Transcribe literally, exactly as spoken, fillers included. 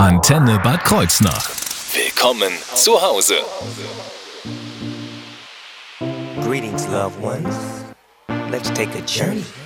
Antenne Bad Kreuznach. Willkommen zu Hause. Greetings, loved ones. Let's take a journey.